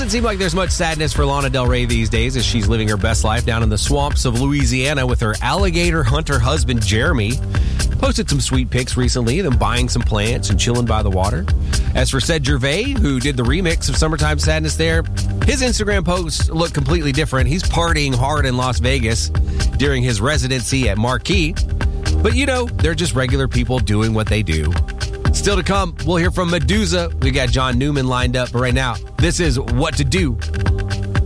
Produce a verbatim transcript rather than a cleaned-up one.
doesn't seem like there's much sadness for Lana Del Rey these days as she's living her best life down in the swamps of Louisiana with her alligator hunter husband, Jeremy. Posted some sweet pics recently, them buying some plants and chilling by the water. As for Ced Gervais, who did the remix of Summertime Sadness there, his Instagram posts look completely different. He's partying hard in Las Vegas during his residency at Marquee. But, you know, they're just regular people doing what they do. Still to come, we'll hear from Medusa. We got John Newman lined up. But right now, this is What to Do